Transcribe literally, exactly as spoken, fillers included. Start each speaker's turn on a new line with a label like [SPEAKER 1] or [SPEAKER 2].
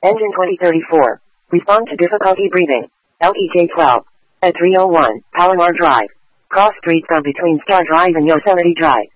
[SPEAKER 1] Engine twenty thirty-four. Respond to difficulty breathing. L E J twelve. At three oh one, Palomar Drive. Cross street from between Star Drive and Yosemite Drive.